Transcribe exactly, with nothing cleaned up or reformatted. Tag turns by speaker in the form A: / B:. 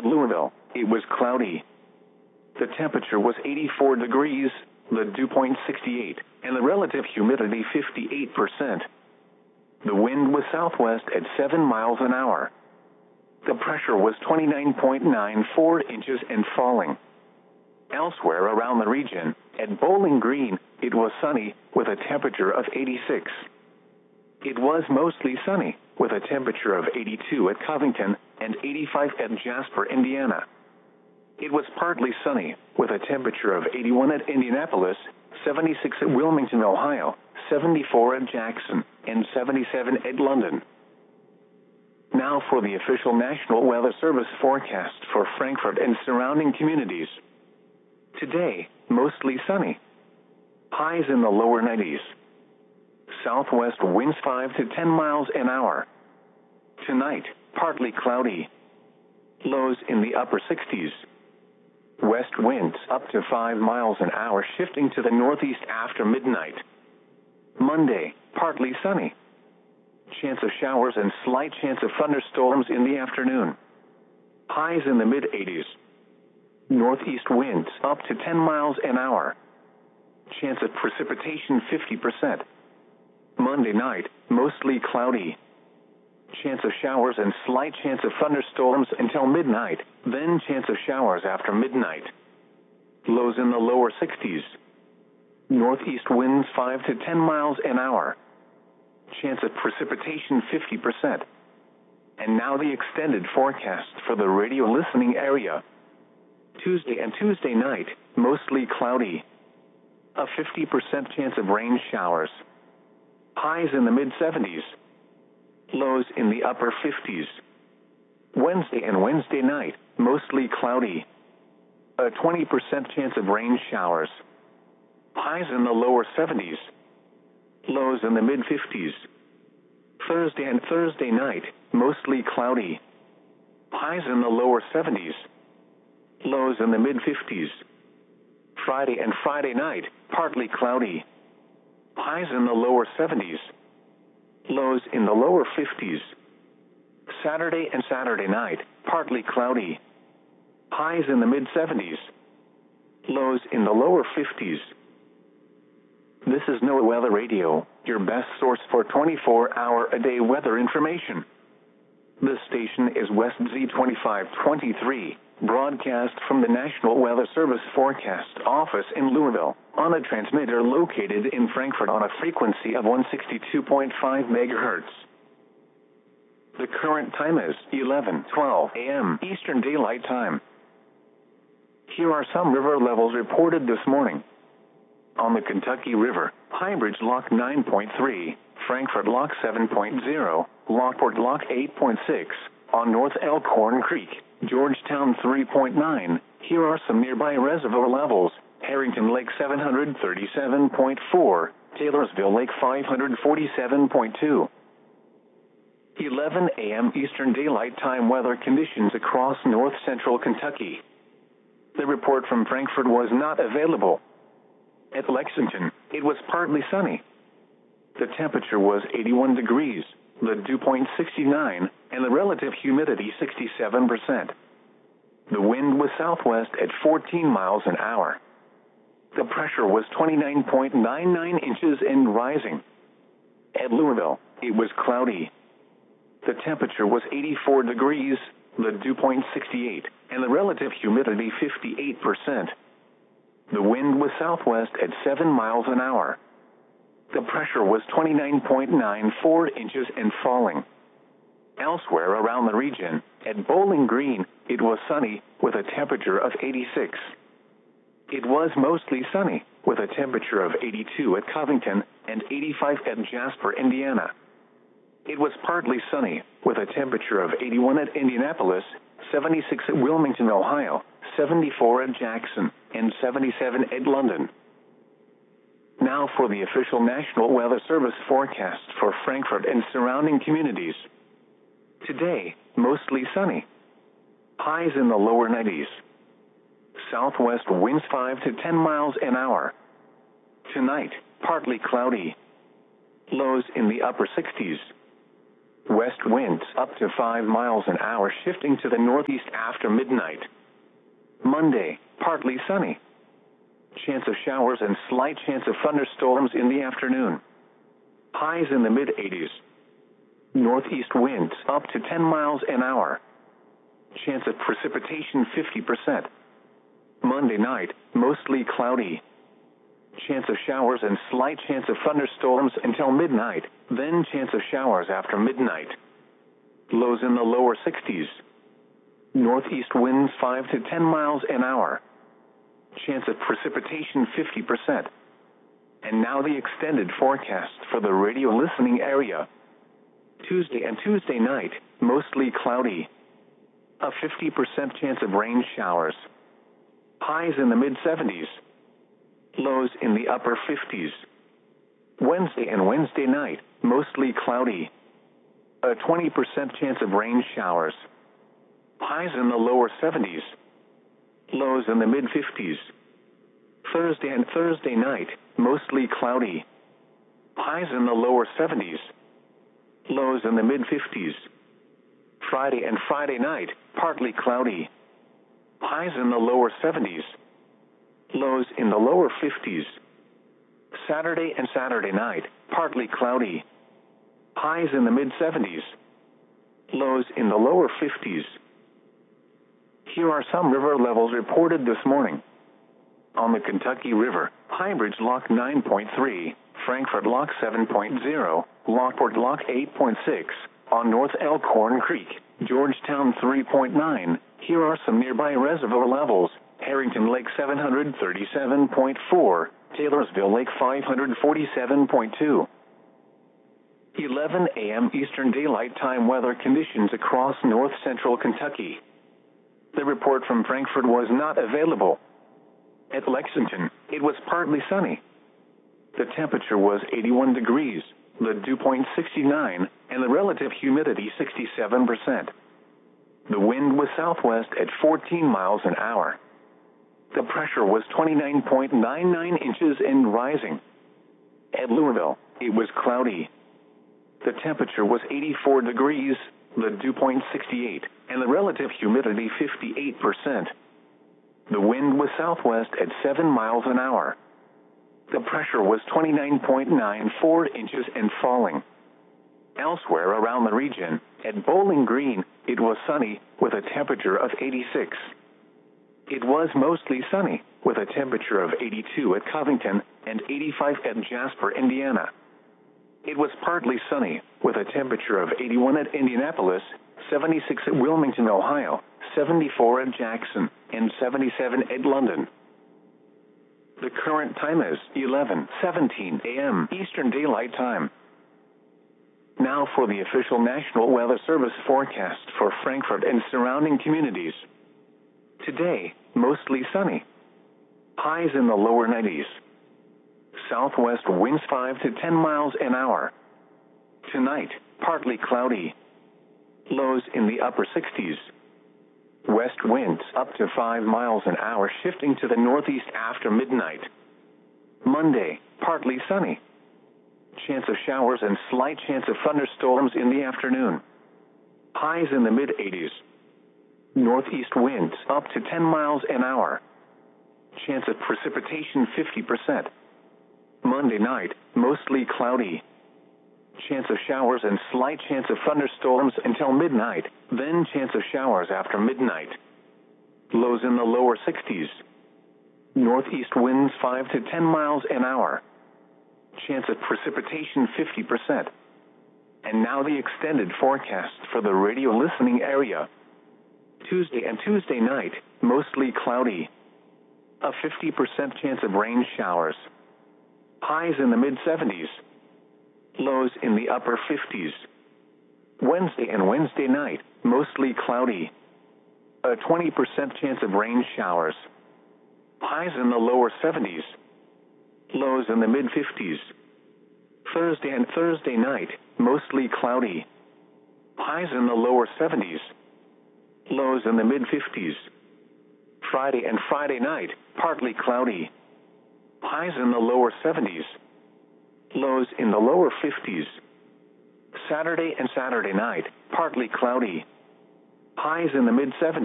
A: At Louisville, it was cloudy. The temperature was eighty-four degrees, the dew point sixty-eight, and the relative humidity fifty-eight percent. The wind was southwest at seven miles an hour. The pressure was twenty-nine point nine four inches and falling. Elsewhere around the region, at Bowling Green, it was sunny, with a temperature of eighty-six. It was mostly sunny, with a temperature of eighty-two at Covington and eighty-five at Jasper, Indiana. It was partly sunny, with a temperature of eighty-one at Indianapolis, seventy-six at Wilmington, Ohio, seventy-four at Jackson, and seventy-seven at London. Now for the official National Weather Service forecast for Frankfort and surrounding communities. Today, mostly sunny. Highs in the lower nineties. Southwest winds five to ten miles an hour. Tonight, partly cloudy. Lows in the upper sixties. West winds up to five miles an hour, shifting to the northeast after midnight. Monday, partly sunny. Chance of showers and slight chance of thunderstorms in the afternoon. Highs in the mid-eighties. Northeast winds up to ten miles an hour. Chance of precipitation fifty percent. Monday night, mostly cloudy. Chance of showers and slight chance of thunderstorms until midnight, then chance of showers after midnight. Lows in the lower sixties. Northeast winds five to ten miles an hour. Chance of precipitation fifty percent. And now the extended forecast for the radio listening area. Tuesday and Tuesday night, mostly cloudy. A fifty percent chance of rain showers. Highs in the mid-seventies. Lows in the upper fifties. Wednesday and Wednesday night, mostly cloudy. A twenty percent chance of rain showers. Highs in the lower seventies. Lows in the mid-fifties. Thursday and Thursday night, mostly cloudy. Highs in the lower seventies. Lows in the mid-fifties. Friday and Friday night, partly cloudy. Highs in the lower seventies. Lows in the lower fifties. Saturday and Saturday night, partly cloudy. Highs in the mid-seventies. Lows in the lower fifties. This is NOAA Weather Radio, your best source for twenty-four hour a day weather information. This station is West Z twenty-five twenty-three, broadcast from the National Weather Service Forecast Office in Louisville, on a transmitter located in Frankfort on a frequency of one sixty-two point five megahertz. The current time is eleven twelve a m Eastern Daylight Time. Here are some river levels reported this morning. On the Kentucky River, High Bridge Lock nine point three, Frankfort Lock seven point zero, Lockport Lock eight point six, on North Elkhorn Creek, Georgetown three point nine. Here are some nearby reservoir levels: Harrington Lake seven hundred thirty-seven point four, Taylorsville Lake five hundred forty-seven point two. eleven a m Eastern Daylight Time weather conditions across north central Kentucky. The report from Frankfort was not available. At Lexington, it was partly sunny. The temperature was eighty-one degrees, the dew point sixty-nine, and the relative humidity sixty-seven percent. The wind was southwest at fourteen miles an hour. The pressure was twenty-nine point nine nine inches and rising. At Louisville, it was cloudy. The temperature was eighty-four degrees, the dew point sixty-eight, and the relative humidity fifty-eight percent. The wind was southwest at seven miles an hour. The pressure was twenty-nine point nine four inches and falling. Elsewhere around the region, at Bowling Green, it was sunny, with a temperature of eighty-six. It was mostly sunny, with a temperature of eighty-two at Covington and eighty-five at Jasper, Indiana. It was partly sunny, with a temperature of eighty-one at Indianapolis, seventy-six at Wilmington, Ohio, seventy-four at Jackson, and seventy-seven at London. Now for the official National Weather Service forecast for Frankfort and surrounding communities. Today, mostly sunny. Highs in the lower nineties. Southwest winds five to ten miles an hour. Tonight, partly cloudy. Lows in the upper sixties. West winds up to five miles an hour, shifting to the northeast after midnight. Monday, partly sunny. Chance of showers and slight chance of thunderstorms in the afternoon. Highs in the mid eighties. Northeast winds up to ten miles an hour. Chance of precipitation fifty percent. Monday night, mostly cloudy. Chance of showers and slight chance of thunderstorms until midnight, then chance of showers after midnight. Lows in the lower sixties. Northeast winds five to ten miles an hour. Chance of precipitation fifty percent. And now the extended forecast for the radio listening area. Tuesday and Tuesday night, mostly cloudy. A fifty percent chance of rain showers. Highs in the mid seventies. Lows in the upper fifties. Wednesday and Wednesday night, mostly cloudy. A twenty percent chance of rain showers. Highs in the lower seventies. Lows in the mid fifties. Thursday and Thursday night, mostly cloudy. Highs in the lower seventies. Lows in the mid fifties. Friday and Friday night, partly cloudy. Highs in the lower seventies. Lows in the lower fifties. Saturday and Saturday night, partly cloudy. Highs in the mid seventies. Lows in the lower fifties. Here are some river levels reported this morning. On the Kentucky River, High Bridge Lock nine point three, Frankfort Lock seven point zero, Lockport Lock eight point six, on North Elkhorn Creek, Georgetown three point nine. Here are some nearby reservoir levels. Harrington Lake seven hundred thirty-seven point four, Taylorsville Lake five hundred forty-seven point two. eleven a m Eastern Daylight Time weather conditions across north central Kentucky. The report from Frankfort was not available. At Lexington, it was partly sunny. The temperature was eighty-one degrees, the dew point sixty-nine, and the relative humidity sixty-seven percent. The wind was southwest at fourteen miles an hour. The pressure was twenty-nine point nine nine inches and rising. At Louisville, it was cloudy. The temperature was eighty-four degrees, the dew point sixty-eight, and the relative humidity fifty-eight percent. The wind was southwest at seven miles an hour. The pressure was twenty-nine point nine four inches and falling. Elsewhere around the region, at Bowling Green, it was sunny, with a temperature of eighty-six. It was mostly sunny, with a temperature of eighty-two at Covington and eighty-five at Jasper, Indiana. It was partly sunny, with a temperature of eighty-one at Indianapolis, seventy-six at Wilmington, Ohio, seventy-four at Jackson, and seventy-seven at London. The current time is eleven seventeen a m Eastern Daylight Time. Now for the official National Weather Service forecast for Frankfort and surrounding communities. Today, mostly sunny. Highs in the lower nineties. Southwest winds five to ten miles an hour. Tonight, partly cloudy. Lows in the upper sixties. West winds up to five miles an hour, shifting to the northeast after midnight. Monday, partly sunny. Chance of showers and slight chance of thunderstorms in the afternoon. Highs in the mid eighties. Northeast winds up to ten miles an hour. Chance of precipitation fifty percent. Monday night, mostly cloudy. Chance of showers and slight chance of thunderstorms until midnight, then chance of showers after midnight. Lows in the lower sixties. Northeast winds five to ten miles an hour. Chance of precipitation fifty percent. And now the extended forecast for the radio listening area. Tuesday and Tuesday night, mostly cloudy. A fifty percent chance of rain showers. Highs in the mid seventies. Lows in the upper fifties. Wednesday and Wednesday night, mostly cloudy. A twenty percent chance of rain showers. Highs in the lower seventies. Lows in the mid fifties. Thursday and Thursday night, mostly cloudy. Highs in the lower seventies. Lows in the mid fifties. Friday and Friday night, partly cloudy. Highs in the lower seventies. Lows in the lower fifties. Saturday and Saturday night, partly cloudy. Highs in the mid seventies.